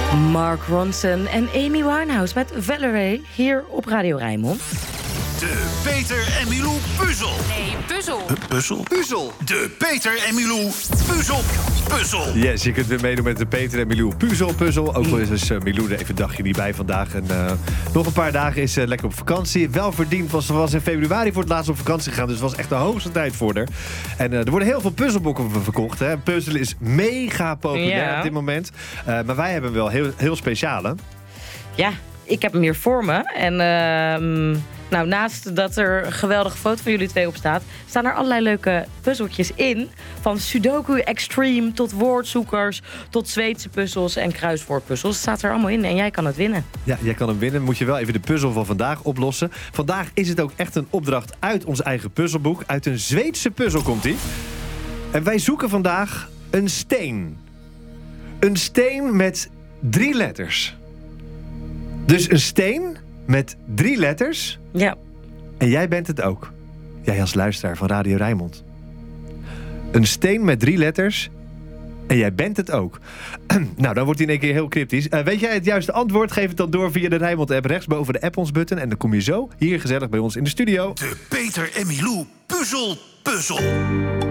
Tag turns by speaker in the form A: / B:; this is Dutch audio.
A: Mark Ronson en Amy Winehouse met Valerie hier op Radio Rijnmond.
B: De Peter en Milou puzzel.
C: Nee, puzzel.
B: Puzzel. De Peter en Milou puzzel.
D: Yes, je kunt weer meedoen met de Peter en Milou puzzel. Ook al is dus Milou er even een dagje niet bij vandaag. En nog een paar dagen is lekker op vakantie. Wel verdiend, want ze was in februari voor het laatst op vakantie gegaan. Dus het was echt de hoogste tijd voor haar. En er worden heel veel puzzelboeken verkocht. Hè. Puzzelen is mega populair op dit moment. Maar wij hebben wel heel speciale.
A: Ja, ik heb hem hier voor me. En naast dat er een geweldige foto van jullie twee op staat, staan er allerlei leuke puzzeltjes in. Van Sudoku Extreme tot woordzoekers, tot Zweedse puzzels en kruiswoordpuzzels. Het staat er allemaal in en jij kan het winnen.
D: Ja, jij kan hem winnen. Moet je wel even de puzzel van vandaag oplossen. Vandaag is het ook echt een opdracht uit ons eigen puzzelboek. Uit een Zweedse puzzel komt hij. En wij zoeken vandaag een steen. Een steen met 3 letters. Dus een steen met 3 letters.
A: Ja.
D: En jij bent het ook. Jij als luisteraar van Radio Rijnmond. Een steen met 3 letters. En jij bent het ook. Nou, dan wordt hij in één keer heel cryptisch. Weet jij het juiste antwoord? Geef het dan door via de Rijnmond-app rechtsboven de app-ons-button. En dan kom je zo hier gezellig bij ons in de studio.
B: De Peter en Milou puzzel.